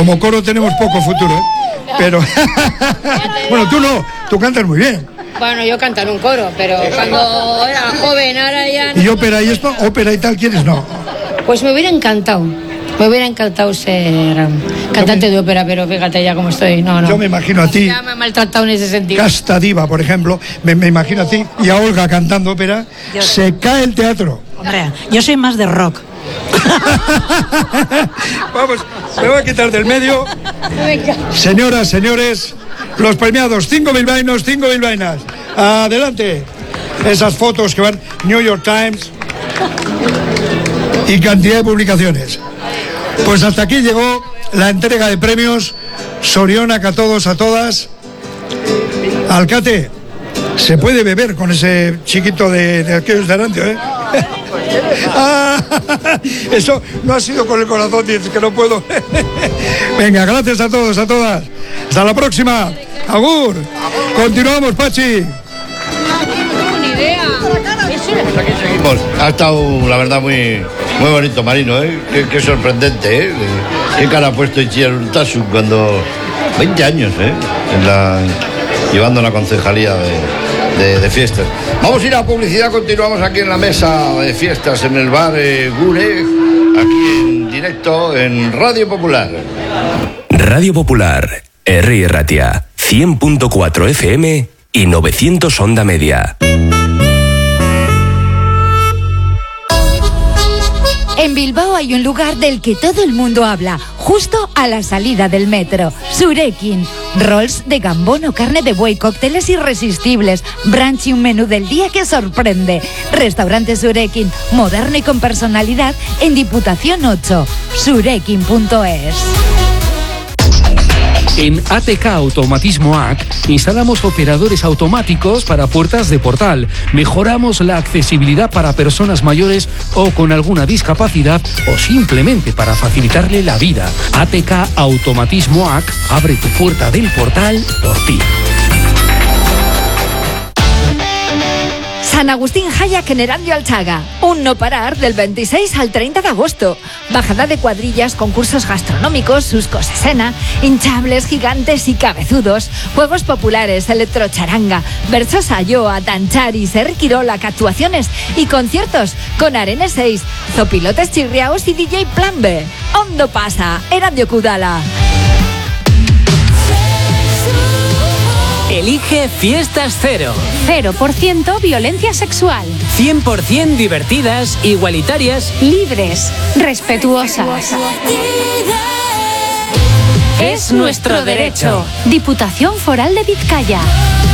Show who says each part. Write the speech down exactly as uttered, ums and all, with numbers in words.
Speaker 1: como coro tenemos poco futuro, ¿eh? Pero bueno, tú no, tú cantas muy bien.
Speaker 2: Bueno, yo canto en un coro, pero cuando era joven, ahora ya no.
Speaker 1: ¿Y ópera y esto? ¿Ópera y tal quieres? No.
Speaker 2: Pues me hubiera encantado. Me hubiera encantado ser cantante me... de ópera, pero fíjate ya cómo estoy. No, no.
Speaker 1: Yo me imagino a ti.
Speaker 2: Ya me he maltratado en ese sentido.
Speaker 1: Casta Diva, por ejemplo. Me, me imagino a ti y a Olga cantando ópera. Yo... Se cae el teatro.
Speaker 3: Hombre, yo soy más de rock.
Speaker 1: Vamos, me voy a quitar del medio. Señoras, señores, los premiados, cinco bilbaínos, cinco bilbaínas. Adelante. Esas fotos que van New York Times y cantidad de publicaciones. Pues hasta aquí llegó la entrega de premios. Sorionak a todos, a todas. Alcate, se puede beber con ese chiquito de, de aquellos de Arancio, ¿eh? Ah, eso no ha sido con el corazón, dices que no puedo. Venga, gracias a todos, a todas. Hasta la próxima. Agur. Continuamos, Pachi.
Speaker 4: Pues aquí seguimos. Ha estado, la verdad, muy, muy bonito, Marino, ¿eh? Qué, qué sorprendente, ¿eh? Qué cara ha puesto Itziar Urtasun cuando... veinte años, ¿eh? En la, llevando la concejalía de... De, de fiestas. Vamos a ir a publicidad, continuamos aquí en la mesa de fiestas en el bar eh, Gure, aquí en directo en Radio Popular.
Speaker 5: Radio Popular, Herri Ratia, cien punto cuatro F M y novecientos onda media.
Speaker 6: En Bilbao hay un lugar del que todo el mundo habla, justo a la salida del metro. Surekin. Rolls de gambón o carne de buey, cócteles irresistibles, brunch y un menú del día que sorprende. Restaurante Surekin, moderno y con personalidad, en Diputación ocho. surekin punto es.
Speaker 7: En A T K Automatismo A C instalamos operadores automáticos para puertas de portal. Mejoramos la accesibilidad para personas mayores o con alguna discapacidad o simplemente para facilitarle la vida. A T K Automatismo A C abre tu puerta del portal por ti.
Speaker 6: San Agustín Hayak en Erandio Alchaga. Un no parar del veintiséis al treinta de agosto. Bajada de cuadrillas, concursos gastronómicos, suscos escena, hinchables, gigantes y cabezudos, juegos populares, electrocharanga, versos ayoa, tanchari, serquirolac, actuaciones y conciertos con Arene seis, zopilotes chirriaos y D J Plan B. Ondo pasa, Erandio Kudala.
Speaker 8: Elige Fiestas Cero.
Speaker 9: Cero por ciento violencia sexual.
Speaker 8: Cien por ciento divertidas, igualitarias,
Speaker 9: libres, respetuosas.
Speaker 8: Es nuestro derecho.
Speaker 9: Diputación Foral de Vizcaya.